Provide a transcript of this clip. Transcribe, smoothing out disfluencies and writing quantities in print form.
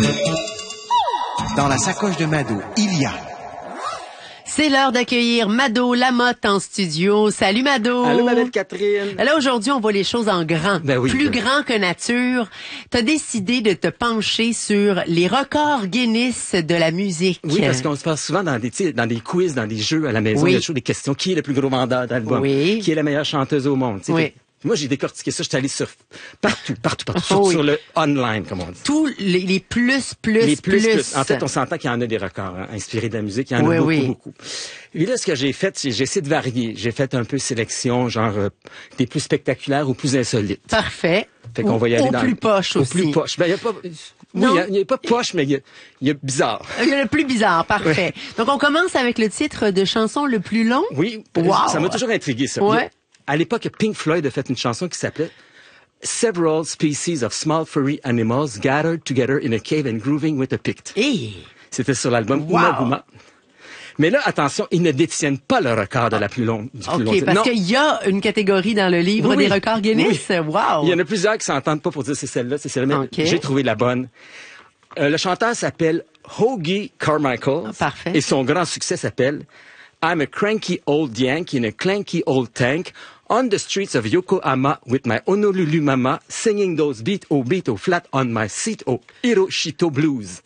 Dans la sacoche de Mado, il y a... C'est l'heure d'accueillir Mado Lamotte en studio. Salut Mado. Allô, ma belle Catherine. Là, aujourd'hui, on voit les choses en grand. Ben oui, plus grand que nature. T'as décidé de te pencher sur les records Guinness de la musique. Oui, parce qu'on se passe souvent dans des quiz, dans des jeux à la maison. Oui. Il y a toujours des questions. Qui est le plus gros vendeur d'albums? Oui. Qui est la meilleure chanteuse au monde? Oui. Moi, j'ai décortiqué ça. Je suis allé sur partout, Oh oui. sur le online, comme on dit. Tous les plus. Les plus. En fait, on s'entend qu'il y en a des records inspirés de la musique. Il y en a beaucoup. Et là, ce que j'ai fait, c'est j'ai essayé de varier. J'ai fait un peu sélection, genre des plus spectaculaires ou plus insolites. Parfait. Fait qu'on va y aller au plus poche aussi. Au plus poche. Ben, il y a pas... Oui, il y a pas poche, mais il y a bizarre. Il y a le plus bizarre, parfait. Donc, on commence avec le titre de chanson le plus long. Oui, wow. Ça m'a toujours intrigué, ça. Ouais. À l'époque, Pink Floyd a fait une chanson qui s'appelait Several Species of Small Furry Animals Gathered Together in a Cave and Grooving with a Pict. Hey. C'était sur l'album Uma Buma. Mais là, attention, ils ne détiennent pas le record de la plus longue. OK, parce qu'il y a une catégorie dans le livre des records Guinness. Oui. Wow. Il y en a plusieurs qui s'entendent pas pour dire c'est celle-là, mais j'ai trouvé la bonne. Le chanteur s'appelle Hoagy Carmichael. Parfait. Et son grand succès s'appelle I'm a cranky old Yank in a clanky old tank on the streets of Yokohama with my Honolulu mama singing those beat oh flat on my seat oh Hiroshito blues.